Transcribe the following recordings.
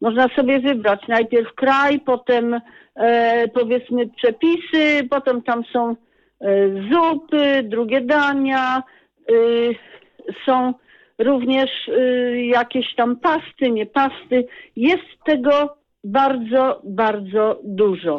Można sobie wybrać najpierw kraj, potem powiedzmy przepisy, potem tam są zupy, drugie dania, są również jakieś tam pasty, nie pasty. Jest tego bardzo, bardzo dużo.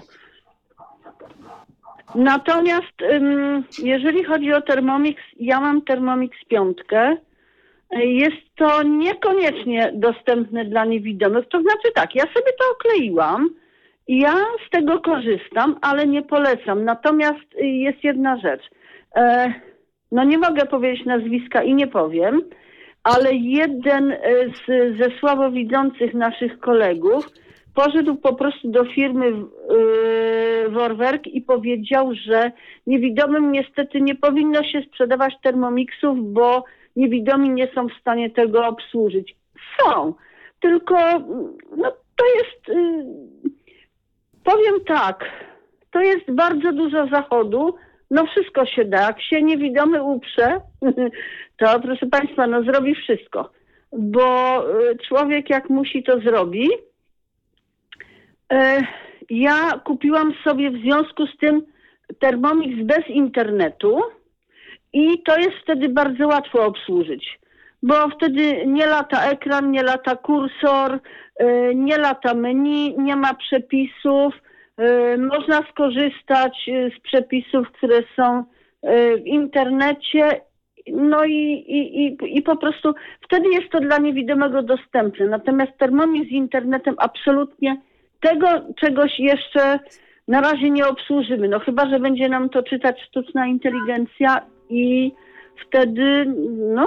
Natomiast jeżeli chodzi o Thermomix, ja mam Thermomix 5. Jest to niekoniecznie dostępne dla niewidomych. To znaczy tak, ja sobie to okleiłam i ja z tego korzystam, ale nie polecam. Natomiast jest jedna rzecz. No nie mogę powiedzieć nazwiska i nie powiem, ale jeden ze słabowidzących naszych kolegów poszedł po prostu do firmy Vorwerk i powiedział, że niewidomym niestety nie powinno się sprzedawać Thermomixów, bo niewidomi nie są w stanie tego obsłużyć. Są, tylko no, to jest, powiem tak, to jest bardzo dużo zachodu, no wszystko się da. Jak się niewidomy uprze, to proszę Państwa, no zrobi wszystko, bo człowiek jak musi, to zrobi. Ja kupiłam sobie w związku z tym Thermomix bez internetu i to jest wtedy bardzo łatwo obsłużyć, bo wtedy nie lata ekran, nie lata kursor, nie lata menu, nie ma przepisów. Można skorzystać z przepisów, które są w internecie, no i po prostu wtedy jest to dla niewidomego dostępne. Natomiast Thermomix z internetem absolutnie tego czegoś jeszcze na razie nie obsłużymy. No chyba że będzie nam to czytać sztuczna inteligencja i wtedy, no,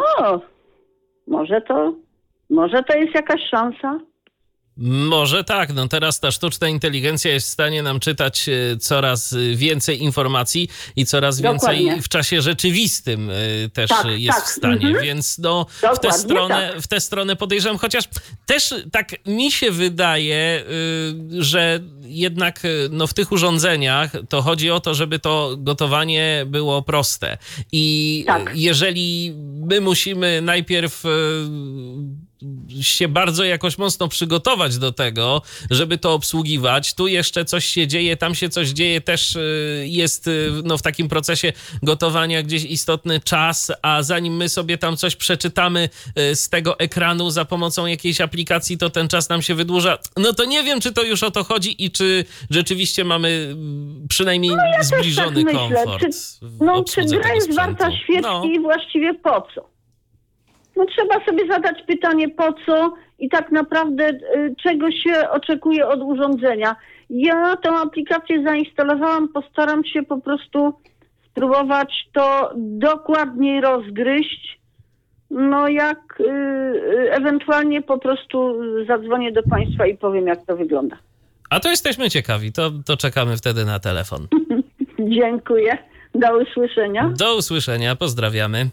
może to jest jakaś szansa. Może tak, no teraz ta sztuczna inteligencja jest w stanie nam czytać coraz więcej informacji i coraz więcej Dokładnie. w czasie rzeczywistym też Tak, jest tak. w stanie, więc no Dokładnie w tę stronę podejrzewam, chociaż też tak mi się wydaje, że jednak no w tych urządzeniach to chodzi o to, żeby to gotowanie było proste i jeżeli my musimy najpierw się bardzo jakoś mocno przygotować do tego, żeby to obsługiwać. Tu jeszcze coś się dzieje, tam się coś dzieje, też jest no, w takim procesie gotowania gdzieś istotny czas, a zanim my sobie tam coś przeczytamy z tego ekranu za pomocą jakiejś aplikacji, to ten czas nam się wydłuża. No to nie wiem, czy to już o to chodzi i czy rzeczywiście mamy przynajmniej zbliżony tak komfort. Czy gra jest warta świeczki i właściwie po co? No trzeba sobie zadać pytanie po co i tak naprawdę czego się oczekuje od urządzenia. Ja tę aplikację zainstalowałam, postaram się po prostu spróbować to dokładniej rozgryźć. No jak ewentualnie po prostu zadzwonię do Państwa i powiem, jak to wygląda. A to jesteśmy ciekawi, to czekamy wtedy na telefon. Dziękuję. Do usłyszenia. Do usłyszenia, pozdrawiamy.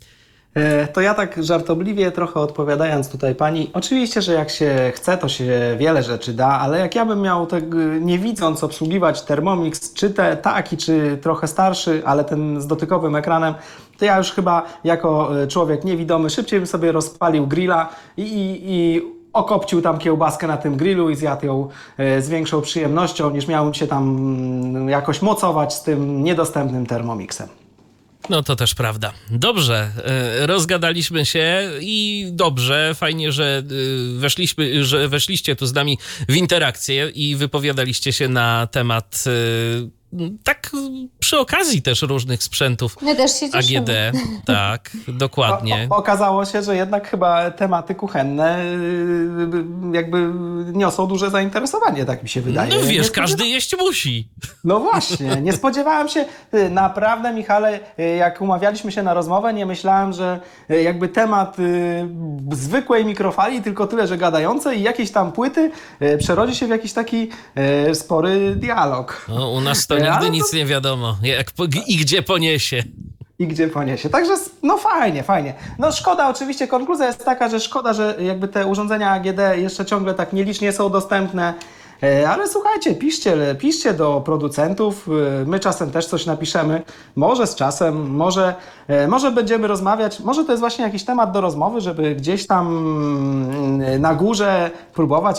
To ja tak żartobliwie trochę odpowiadając tutaj pani, oczywiście, że jak się chce, to się wiele rzeczy da, ale jak ja bym miał tak nie widząc obsługiwać Thermomix, czy taki, czy trochę starszy, ale ten z dotykowym ekranem, to ja już chyba jako człowiek niewidomy szybciej bym sobie rozpalił grilla i okopcił tam kiełbaskę na tym grillu i zjadł ją z większą przyjemnością, niż miałbym się tam jakoś mocować z tym niedostępnym Thermomixem. No to też prawda. Dobrze, rozgadaliśmy się i dobrze, fajnie, że weszliście tu z nami w interakcję i wypowiadaliście się na temat tak przy okazji też różnych sprzętów. My też się cieszymy. AGD. Tak, dokładnie. Okazało się, że jednak chyba tematy kuchenne jakby niosą duże zainteresowanie, tak mi się wydaje. No wiesz, każdy jeść musi. No właśnie, nie spodziewałem się, naprawdę Michale, jak umawialiśmy się na rozmowę, nie myślałem, że jakby temat zwykłej mikrofali, tylko tyle, że gadającej i jakieś tam płyty przerodzi się w jakiś taki spory dialog. No, u nas to nigdy nic nie wiadomo, i gdzie poniesie. I gdzie poniesie. Także no fajnie. No szkoda, oczywiście konkluzja jest taka, że szkoda, że jakby te urządzenia AGD jeszcze ciągle tak nielicznie są dostępne. Ale słuchajcie, piszcie do producentów, my czasem też coś napiszemy, może z czasem, może będziemy rozmawiać, może to jest właśnie jakiś temat do rozmowy, żeby gdzieś tam na górze próbować